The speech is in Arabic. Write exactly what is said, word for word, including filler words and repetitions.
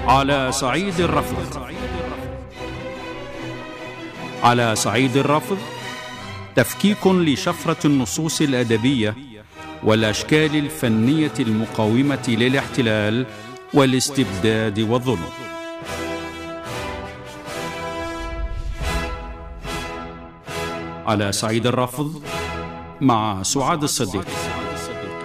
على صعيد الرفض. على صعيد الرفض تفكيك لشفرة النصوص الأدبية والأشكال الفنية المقاومة للاحتلال والاستبداد والظلم. على صعيد الرفض مع سعاد الصديق.